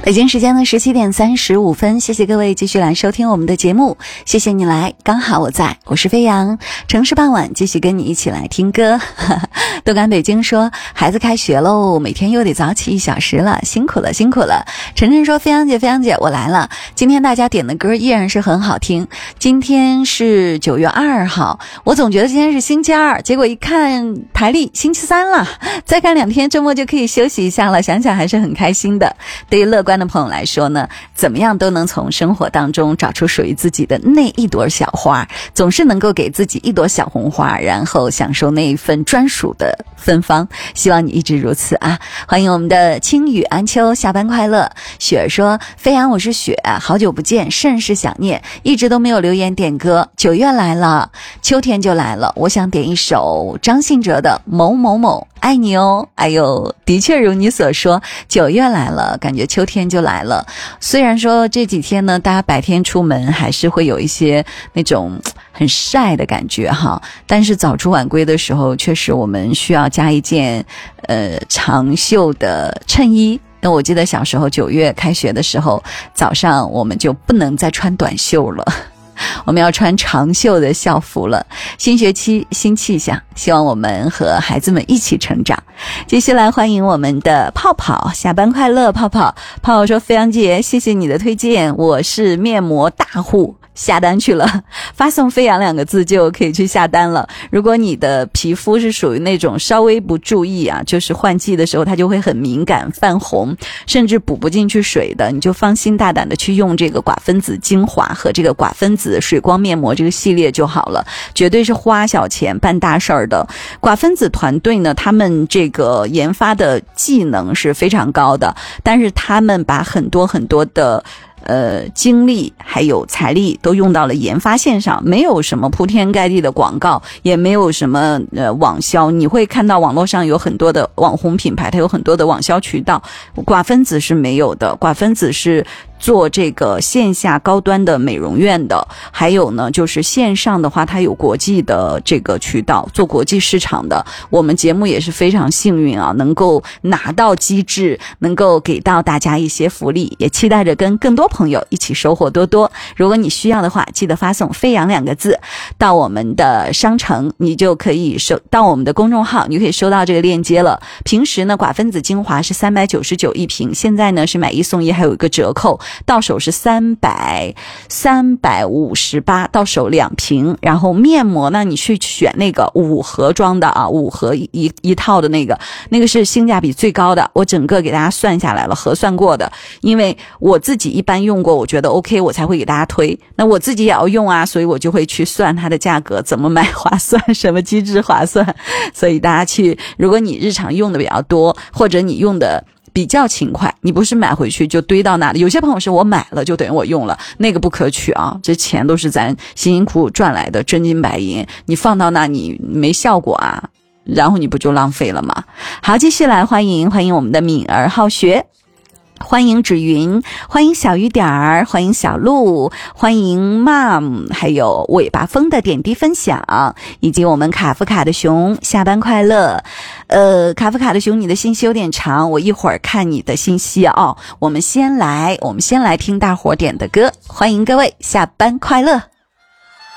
北京时间的17:35，谢谢各位继续来收听我们的节目，谢谢你来，刚好我在，我是飞扬，城市傍晚继续跟你一起来听歌。豆干北京说孩子开学喽，每天又得早起1小时了，辛苦了辛苦了。晨晨说飞扬姐我来了，今天大家点的歌依然是很好听。今天是9月2号，我总觉得今天是星期二，结果一看台历星期三了，再看2天周末就可以休息一下了，想想还是很开心的。对于乐观的朋友来说呢，怎么样都能从生活当中找出属于自己的那一朵小花，总是能够给自己一朵小红花，然后享受那一份专属的芬芳，希望你一直如此啊！欢迎我们的青雨安秋，下班快乐。雪儿说飞扬我是雪，好久不见，甚是想念，一直都没有留言点歌。9月来了，秋天就来了，我想点一首张信哲的某某某爱你哦。哎呦，的确如你所说，9月来了，感觉秋天就来了。虽然说这几天呢，大家白天出门还是会有一些那种很晒的感觉哈，但是早出晚归的时候，确实我们需要加一件长袖的衬衣。那我记得小时候9月开学的时候，早上我们就不能再穿短袖了，我们要穿长袖的校服了。新学期新气象，希望我们和孩子们一起成长。接下来欢迎我们的泡泡，下班快乐。泡泡说飞扬姐谢谢你的推荐，我是面膜大户，下单去了，发送飞扬2个字就可以去下单了。如果你的皮肤是属于那种稍微不注意啊，就是换季的时候它就会很敏感泛红，甚至补不进去水的，你就放心大胆的去用这个寡分子精华和这个寡分子水光面膜这个系列就好了，绝对是花小钱办大事儿的。寡分子团队呢，他们这个研发的技能是非常高的，但是他们把很多的精力还有财力都用到了研发线上，没有什么铺天盖地的广告，也没有什么网销。你会看到网络上有很多的网红品牌，它有很多的网销渠道，寡分子是没有的。寡分子是做这个线下高端的美容院的，还有呢就是线上的话它有国际的这个渠道做国际市场的。我们节目也是非常幸运啊，能够拿到机制，能够给到大家一些福利，也期待着跟更多朋友一起收获多多。如果你需要的话，记得发送飞扬2个字到我们的商城，你就可以到我们的公众号，你就可以收到这个链接了。平时呢寡分子精华是399一瓶，现在呢是买1送1，还有一个折扣，到手是358，到手2瓶。然后面膜呢，你去选那个5盒装的啊，5盒一套的那个是性价比最高的，我整个给大家算下来了，核算过的。因为我自己一般用过，我觉得 OK 我才会给大家推，那我自己也要用啊，所以我就会去算它的价格怎么买划算，什么机制划算。所以大家去，如果你日常用的比较多，或者你用的比较勤快，你不是买回去就堆到那里。有些朋友是我买了就等于我用了，那个不可取啊，这钱都是咱辛辛苦苦赚来的真金白银，你放到那你没效果啊，然后你不就浪费了吗？好，继续来欢迎我们的敏儿好学，欢迎芷云，欢迎小雨点儿，欢迎小鹿，欢迎 mom， 还有尾巴风的点滴分享，以及我们卡夫卡的熊，下班快乐。卡夫卡的熊，你的信息有点长，我一会儿看你的信息哦。我们先来听大伙点的歌，欢迎各位，下班快乐。